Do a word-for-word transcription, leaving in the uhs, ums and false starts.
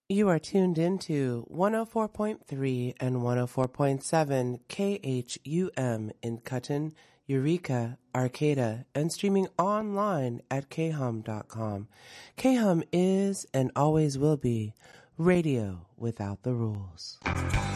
You are tuned into one oh four point three and one oh four point seven K H U M in Cutten, Eureka, Arcata, and streaming online at k hum dot com. K-Hum is and always will be radio without the rules.